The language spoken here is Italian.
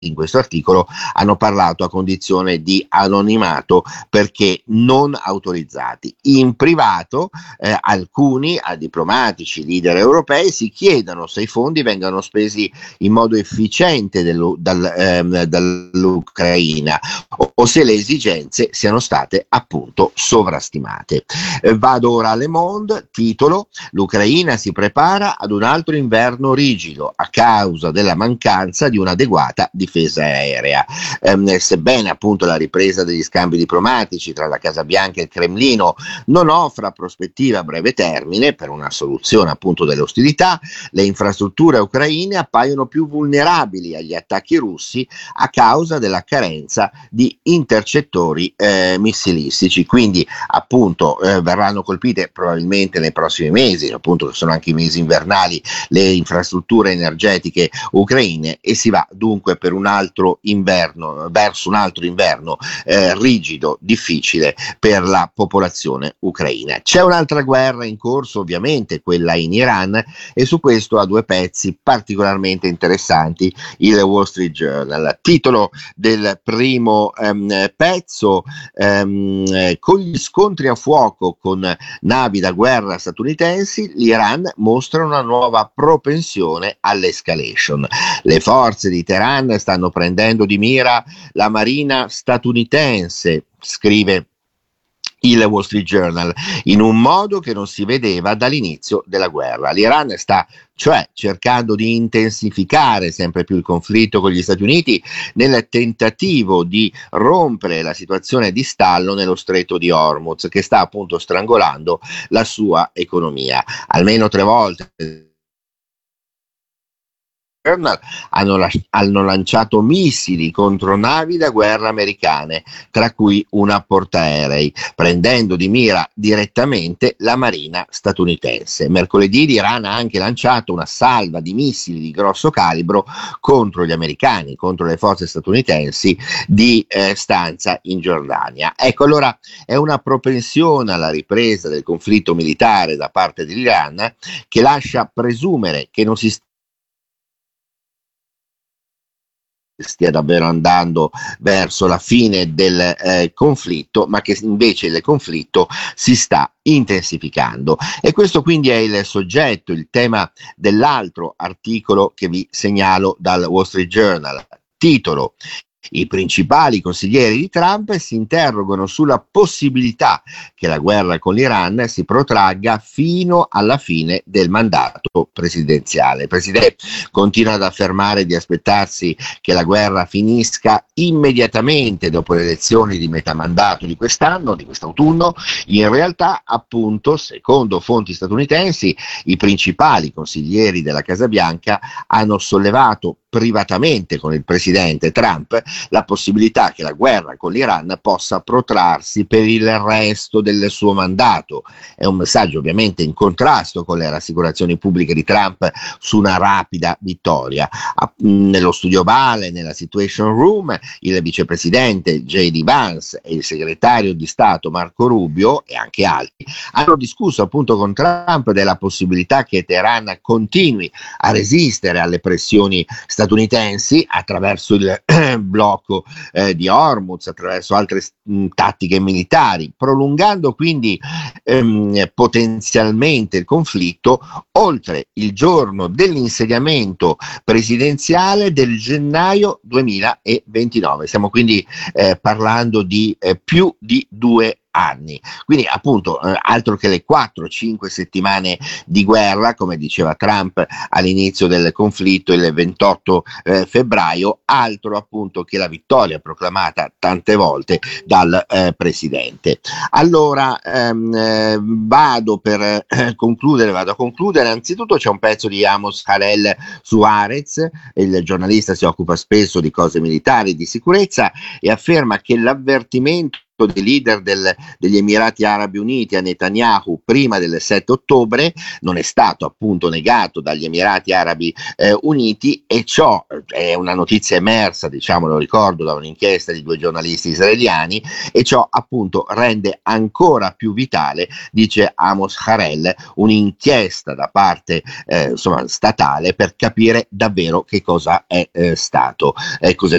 in questo articolo hanno parlato a condizione di anonimato perché non autorizzati. In privato alcuni diplomatici, leader europei si chiedono se i fondi vengano spesi in modo efficiente dall'Ucraina o se le esigenze siano state appunto sovrastimate. Vado ora a Le Monde, titolo: l'Ucraina si prepara ad un altro inverno rigido a causa della mancanza di un'adeguata difesa aerea. Sebbene appunto la ripresa degli scambi diplomatici tra la Casa Bianca e il Cremlino non offra prospettive a breve termine per una soluzione appunto delle ostilità, le infrastrutture ucraine appaiono più vulnerabili agli attacchi russi a causa della carenza di intercettori missilistici. Quindi appunto verranno colpite probabilmente nei prossimi mesi, appunto che sono anche i mesi invernali, le infrastrutture energetiche ucraine, e si va dunque per un altro inverno, verso un altro inverno rigido, difficile per la popolazione ucraina. C'è un'altra guerra in corso, ovviamente quella in Iran, e su questo ha due pezzi particolarmente interessanti il Wall Street Journal. Titolo del primo pezzo: con gli scontri a fuoco con navi da guerra statunitensi, l'Iran mostra una nuova propensione all'escalation. Le forze di Teheran stanno prendendo di mira la marina statunitense, scrive il Wall Street Journal, in un modo che non si vedeva dall'inizio della guerra. L'Iran sta cioè cercando di intensificare sempre più il conflitto con gli Stati Uniti nel tentativo di rompere la situazione di stallo nello stretto di Hormuz, che sta appunto strangolando la sua economia. Almeno 3 volte hanno lanciato missili contro navi da guerra americane, tra cui una portaerei, prendendo di mira direttamente la marina statunitense. Mercoledì l'Iran ha anche lanciato una salva di missili di grosso calibro contro gli americani, contro le forze statunitensi di stanza in Giordania. Ecco, allora è una propensione alla ripresa del conflitto militare da parte dell'Iran che lascia presumere che non si stia davvero andando verso la fine del conflitto, ma che invece il conflitto si sta intensificando. E questo quindi è il soggetto, il tema dell'altro articolo che vi segnalo dal Wall Street Journal. Titolo: i principali consiglieri di Trump si interrogano sulla possibilità che la guerra con l'Iran si protragga fino alla fine del mandato presidenziale. Il presidente continua ad affermare di aspettarsi che la guerra finisca immediatamente dopo le elezioni di metà mandato di quest'anno, di quest'autunno. In realtà, appunto, secondo fonti statunitensi, i principali consiglieri della Casa Bianca hanno sollevato privatamente con il presidente Trump la possibilità che la guerra con l'Iran possa protrarsi per il resto del suo mandato. È un messaggio ovviamente in contrasto con le rassicurazioni pubbliche di Trump su una rapida vittoria. Nello studio ovale, nella Situation Room, il vicepresidente J.D. Vance e il segretario di Stato Marco Rubio e anche altri hanno discusso appunto con Trump della possibilità che Teheran continui a resistere alle pressioni statunitensi attraverso il blocco di Hormuz, attraverso altre tattiche militari, prolungando quindi potenzialmente il conflitto oltre il giorno dell'insediamento presidenziale del gennaio 2029. Stiamo quindi parlando di più di 2 anni. Quindi appunto altro che le 4-5 settimane di guerra, come diceva Trump all'inizio del conflitto il 28 febbraio, altro appunto che la vittoria proclamata tante volte dal presidente. Allora vado a concludere. Anzitutto c'è un pezzo di Amos Harel su Haaretz, il giornalista si occupa spesso di cose militari, di sicurezza, e afferma che l'avvertimento detto dei leader degli Emirati Arabi Uniti a Netanyahu prima del 7 ottobre non è stato appunto negato dagli Emirati Arabi Uniti, e ciò è una notizia emersa, diciamo, lo ricordo, da un'inchiesta di 2 giornalisti israeliani, e ciò appunto rende ancora più vitale, dice Amos Harel, un'inchiesta da parte statale per capire davvero che cosa è stato, cos'è